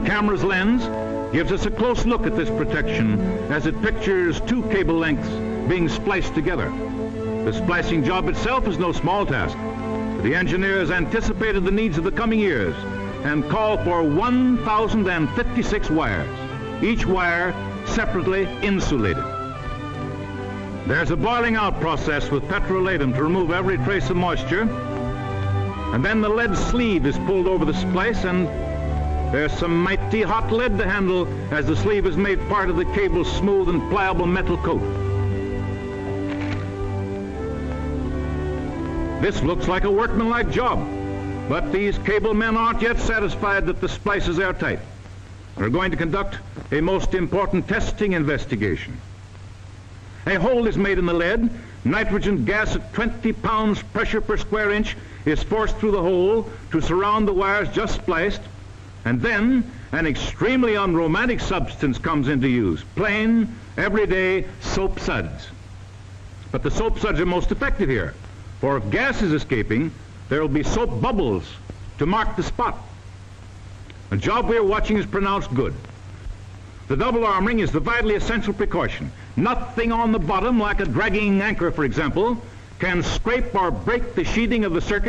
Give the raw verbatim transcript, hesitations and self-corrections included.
camera's lens gives us a close look at this protection as it pictures two cable lengths being spliced together. The splicing job itself is no small task. The engineers anticipated the needs of the coming years and called for one thousand fifty-six wires, each wire separately insulated. There's a boiling out process with petrolatum to remove every trace of moisture, and then the lead sleeve is pulled over the splice, and there's some mighty hot lead to handle as the sleeve is made part of the cable's smooth and pliable metal coat. This looks like a workmanlike job, but these cable men aren't yet satisfied that the splice is airtight. They're going to conduct a most important testing investigation. A hole is made in the lead. Nitrogen gas at twenty pounds pressure per square inch is forced through the hole to surround the wires just spliced, and then an extremely unromantic substance comes into use, plain, everyday soap suds. But the soap suds are most effective here, for if gas is escaping, there will be soap bubbles to mark the spot. The job we're watching is pronounced good. The double armoring is the vitally essential precaution. Nothing on the bottom, like a dragging anchor, for example, can scrape or break the sheathing of the circuit